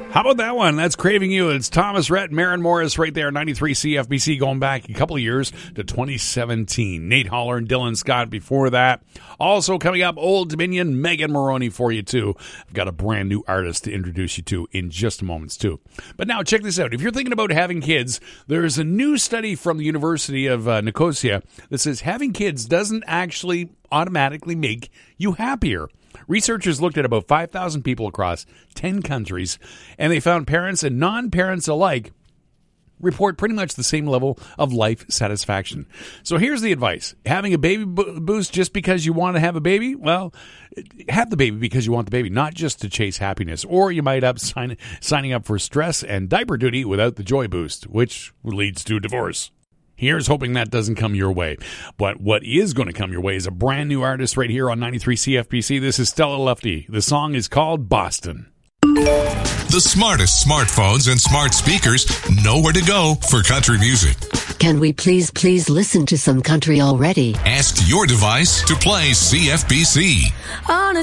How about that one? That's Craving You. It's Thomas Rhett, Maren Morris right there, 93 CFBC, going back a couple of years to 2017. Nate Holler and Dylan Scott before that. Also coming up, Old Dominion, Megan Moroney for you, too. I've got a brand new artist to introduce you to in just a moment, too. But now, check this out. If you're thinking about having kids, there's a new study from the University of Nicosia that says having kids doesn't actually automatically make you happier. Researchers looked at about 5,000 people across 10 countries, and they found parents and non-parents alike report pretty much the same level of life satisfaction. So here's the advice. Having a baby boost just because you want to have a baby? Well, have the baby because you want the baby, not just to chase happiness. Or you might end up signing up for stress and diaper duty without the joy boost, which leads to divorce. Here's hoping that doesn't come your way. But what is going to come your way is a brand new artist right here on 93 CFBC. This is Stella Lefty. The song is called Boston. The smartest smartphones and smart speakers know where to go for country music. Can we please listen to some country already? Ask your device to play CFBC. On a